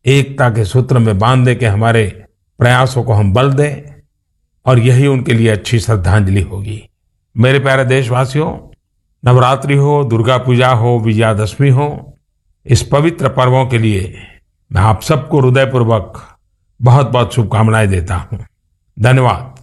एकता के सूत्र में बांधने के हमारे प्रयासों को हम बल दें और यही उनके लिए अच्छी श्रद्धांजलि होगी। मेरे प्यारे देशवासियों, नवरात्रि हो, दुर्गा पूजा हो, विजयादशमी हो, इस पवित्र पर्वों के लिए मैं आप सबको हृदयपूर्वक बहुत बहुत शुभकामनाएं देता हूं। धन्यवाद।